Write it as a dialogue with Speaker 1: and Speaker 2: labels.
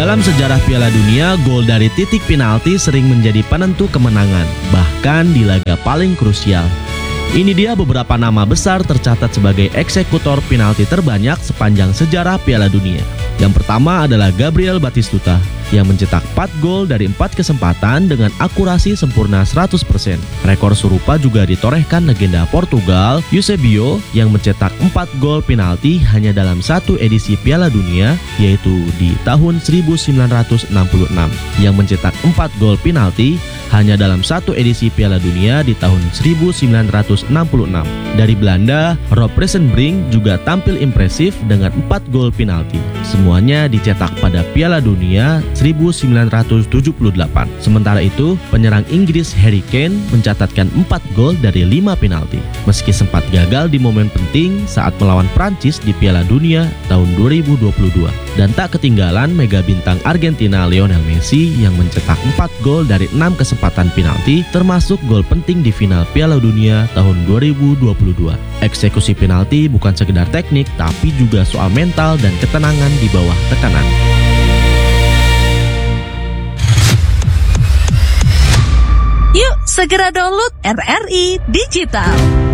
Speaker 1: Dalam sejarah Piala Dunia, gol dari titik penalti sering menjadi penentu kemenangan, bahkan di laga paling krusial. Ini dia beberapa nama besar tercatat sebagai eksekutor penalti terbanyak sepanjang sejarah Piala Dunia. Yang pertama adalah Gabriel Batistuta yang mencetak 4 gol dari 4 kesempatan dengan akurasi sempurna 100%. Rekor serupa juga ditorehkan legenda Portugal, Eusebio, yang mencetak 4 gol penalti hanya dalam satu edisi Piala Dunia, yaitu di tahun 1966, yang mencetak 4 gol penalti hanya dalam satu edisi Piala Dunia di tahun 1966. Dari Belanda, Rob Rissenbrink juga tampil impresif dengan 4 gol penalti. Semuanya dicetak pada Piala Dunia 1978. Sementara itu, penyerang Inggris Harry Kane mencatatkan 4 gol dari 5 penalti. Meski sempat gagal di momen penting saat melawan Prancis di Piala Dunia tahun 2022. Dan tak ketinggalan mega bintang Argentina Lionel Messi yang mencetak 4 gol dari 6 kesempatan penalti, termasuk gol penting di final Piala Dunia tahun 2022. Eksekusi penalti bukan sekedar teknik, tapi juga soal mental dan ketenangan di bawah tekanan.
Speaker 2: Yuk segera download RRI Digital.